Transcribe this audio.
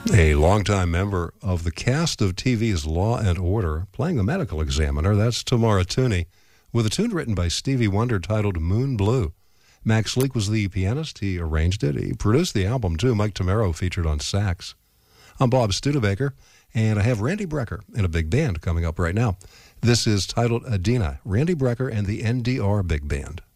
A longtime member of the cast of TV's Law and Order, playing the medical examiner, that's Tamara Tooney, with a tune written by Stevie Wonder titled Moon Blue. Max Leake was the pianist. He arranged it. He produced the album, too. Mike Tamaro featured on sax. I'm Bob Studebaker, and I have Randy Brecker in a big band coming up right now. This is titled Adina, Randy Brecker and the NDR Big Band.